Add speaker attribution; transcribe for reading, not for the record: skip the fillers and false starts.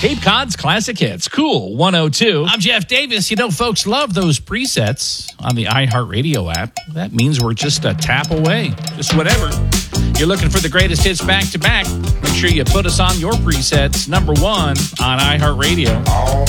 Speaker 1: Cape Cod's Classic Hits, Cool 102.
Speaker 2: I'm Jeff Davis. You know, folks love those presets on the iHeartRadio app. That means we're just a tap away. Just whatever. You're looking for the greatest hits back to back. Make sure you put us on your presets, number one on iHeartRadio.